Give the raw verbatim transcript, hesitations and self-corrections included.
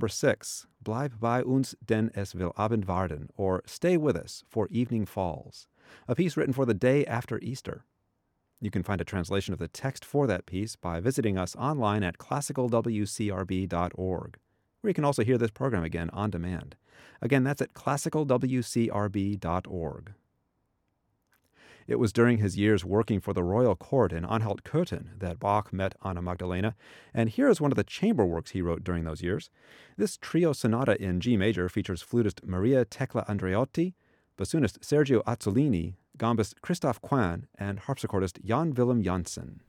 number six, Bleib bei uns, denn es will Abend werden, or Stay with us, for evening falls, a piece written for the day after Easter. You can find a translation of the text for that piece by visiting us online at classical w c r b dot org, where you can also hear this program again on demand. Again, that's at classical w c r b dot org. It was during his years working for the royal court in Anhalt-Köthen that Bach met Anna Magdalena, and here is one of the chamber works he wrote during those years. This trio sonata in G major features flutist Maria Tecla Andreotti, bassoonist Sergio Azzolini, gambist Christoph Quan, and harpsichordist Jan Willem Janssen.